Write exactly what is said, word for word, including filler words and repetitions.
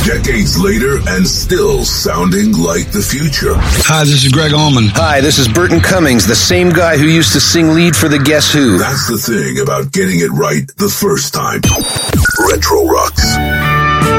Decades later and still sounding like the future. Hi, this is Greg Allman. Hi, this is Burton Cummings, the same guy who used to sing lead for the Guess Who. That's the thing about getting it right the first time. Retro Rocks.